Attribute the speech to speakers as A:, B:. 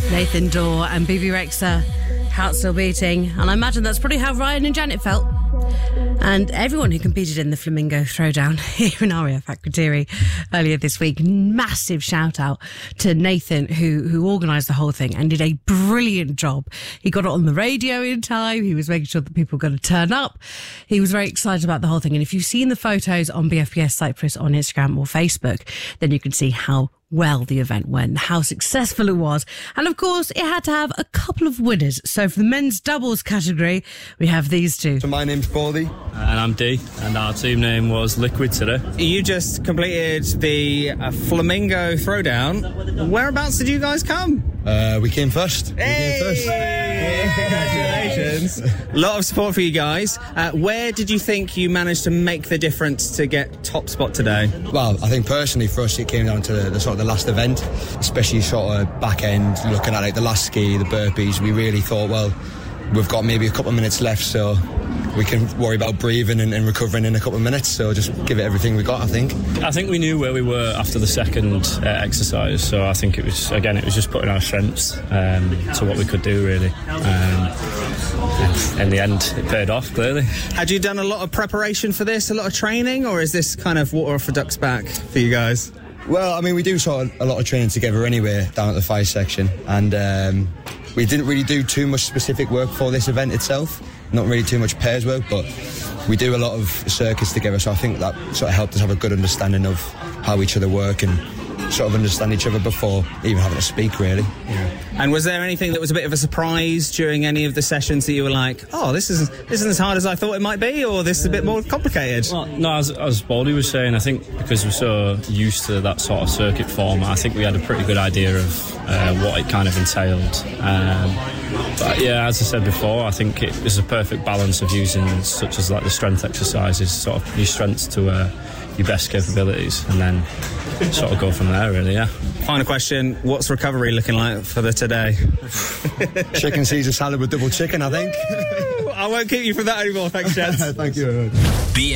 A: Nathan Dawe and Bibi Rexha, Heart Still Beating. And I imagine that's probably how Ryan and Janet felt. And everyone who competed in the Flamingo Throwdown here in RAF Akrotiri earlier this week. Massive shout out to Nathan, who organised the whole thing and did a brilliant job. He got it on the radio in time. He was making sure that people were going to turn up. He was very excited about the whole thing. And if you've seen the photos on BFBS Cyprus on Instagram or Facebook, then you can see how well the event went, how successful it was. And of course, it had to have a couple of winners. So for the men's doubles category, we have these two.
B: So my name's Baldy.
C: And I'm Dee, and our team name was Liquid today.
D: You just completed the Flamingo Throwdown. Whereabouts did you guys come?
B: We came first.
D: Hey! Congratulations. A lot of support for you guys. Where did you think you managed to make the difference to get top spot today?
B: Well, I think personally for us it came down to the sort of the last event, especially sort of back end, looking at like the last ski, the burpees. We really thought, well, we've got maybe a couple of minutes left, so we can worry about breathing and recovering in a couple of minutes, so just give it everything we got, I think.
C: I think we knew where we were after the second exercise, so I think it was just putting our strengths to what we could do, really. In the end, it paid off, clearly.
D: Had you done a lot of preparation for this, a lot of training, or is this kind of water off a duck's back for you guys?
B: Well, I mean, we do sort of a lot of training together anyway down at the fire section, and we didn't really do too much specific work for this event itself. Not really too much pairs work, but we do a lot of circuits together, so I think that sort of helped us have a good understanding of how each other work and sort of understand each other before even having to speak, really.
D: Yeah. And was there anything that was a bit of a surprise during any of the sessions that you were like, oh, this isn't as hard as I thought it might be, or this is a bit more complicated?
C: Well, no, as Baldy was saying, I think because we're so used to that sort of circuit format, I think we had a pretty good idea of what it kind of entailed. But yeah, as I said before, I think it was a perfect balance of using such as like the strength exercises, sort of your strengths to your best capabilities, and then sort of go from there, really, yeah.
D: Final question, what's recovery looking like for the today?
B: Chicken Caesar salad with double chicken, I think.
D: I won't keep you from that anymore, thanks, gents.
B: Thank you very much.